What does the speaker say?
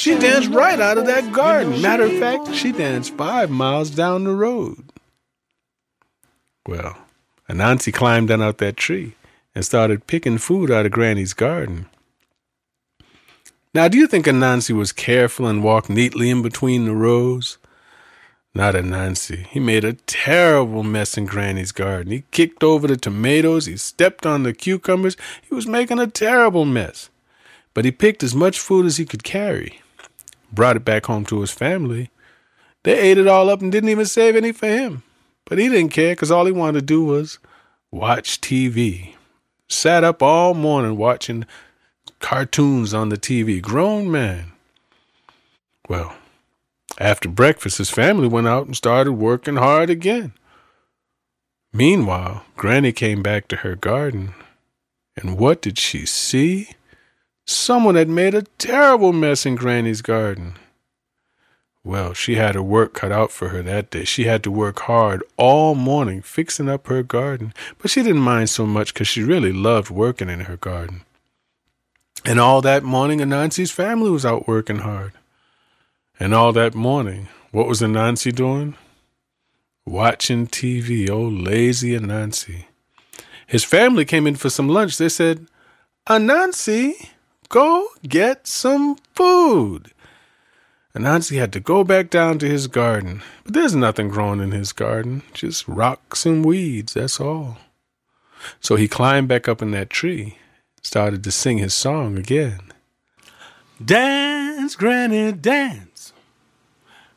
She danced right out of that garden. Matter of fact, she danced 5 miles down the road. Well, Anansi climbed down out that tree and started picking food out of Granny's garden. Now, do you think Anansi was careful and walked neatly in between the rows? Not Anansi. He made a terrible mess in Granny's garden. He kicked over the tomatoes. He stepped on the cucumbers. He was making a terrible mess. But he picked as much food as he could carry, brought it back home to his family. They ate it all up and didn't even save any for him. But he didn't care because all he wanted to do was watch TV. Sat up all morning watching cartoons on the TV. Grown man. Well, after breakfast, his family went out and started working hard again. Meanwhile, Granny came back to her garden. And what did she see? Someone had made a terrible mess in Granny's garden. Well, she had her work cut out for her that day. She had to work hard all morning fixing up her garden, but she didn't mind so much because she really loved working in her garden. And all that morning, Anansi's family was out working hard. And all that morning, what was Anansi doing? Watching TV, oh lazy Anansi. His family came in for some lunch. They said, Anansi, go get some food. Anansi had to go back down to his garden. But there's nothing growing in his garden, just rocks and weeds, that's all. So he climbed back up in that tree, started to sing his song again. Dance, Granny, dance.